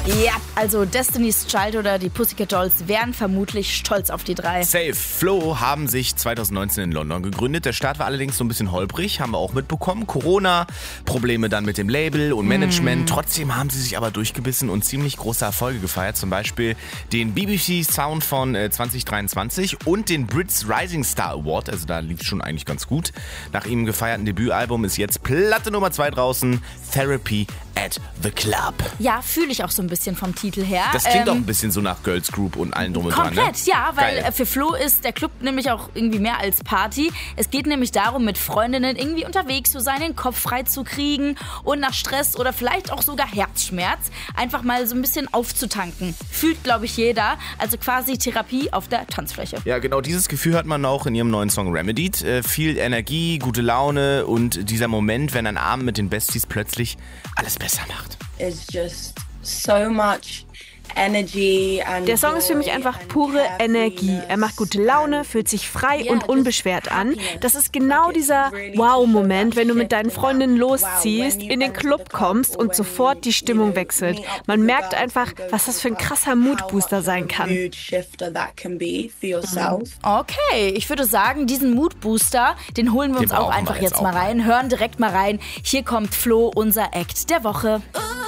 Ja, also Destiny's Child oder die Pussycat Dolls wären vermutlich stolz auf die 3. Safe. Flo haben sich 2019 in London gegründet. Der Start war allerdings so ein bisschen holprig, haben wir auch mitbekommen. Corona, Probleme dann mit dem Label und Management. Trotzdem haben sie sich aber durchgebissen und ziemlich große Erfolge gefeiert. Zum Beispiel den BBC Sound von 2023 und den Brits Rising Star Award. Also da lief es schon eigentlich ganz gut. Nach ihrem gefeierten Debütalbum ist jetzt Platte Nummer 2 draußen. Therapy at the Club. Ja, fühle ich auch so ein bisschen vom Titel her. Das klingt auch ein bisschen so nach Girls Group und allen drum und dran. Komplett, Ne? ja, weil Geil. für Flo ist der Club nämlich auch irgendwie mehr als Party. Es geht nämlich darum, mit Freundinnen irgendwie unterwegs zu sein, den Kopf frei zu kriegen und nach Stress oder vielleicht auch sogar Herzschmerz einfach mal so ein bisschen aufzutanken. Fühlt, glaube ich, jeder. Also quasi Therapie auf der Tanzfläche. Ja, genau dieses Gefühl hat man auch in ihrem neuen Song Remedied. Viel Energie, gute Laune und dieser Moment, wenn ein Abend mit den Besties plötzlich alles besser macht. It's just so much energy and Der Song ist für mich einfach pure Energie. Er macht gute Laune, fühlt sich frei und unbeschwert an. Das ist genau dieser Wow-Moment, wenn du mit deinen Freundinnen losziehst, in den Club kommst und sofort die Stimmung wechselt. Man merkt einfach, was das für ein krasser Moodbooster sein kann. Okay, ich würde sagen, diesen Moodbooster, den holen wir uns auch brauchen wir einfach jetzt jetzt mal auch. rein. Hören direkt mal rein. Hier kommt Flo, unser Act der Woche.